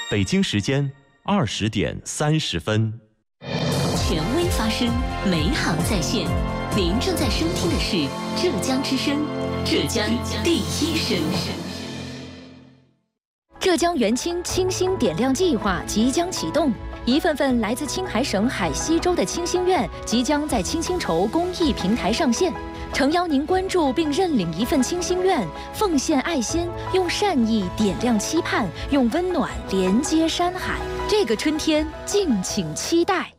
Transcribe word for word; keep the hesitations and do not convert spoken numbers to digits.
北京时间二十点三十分。 权威发声，美好在线。您正在收听的是浙江之声，浙江第一声。 浙江元清清新点亮计划即将启动，一份份来自青海省海西州的清新院即将在清新筹公益平台上线，诚邀您关注并认领一份清新院，奉献爱心，用善意点亮期盼，用温暖连接山海。这个春天，敬请期待。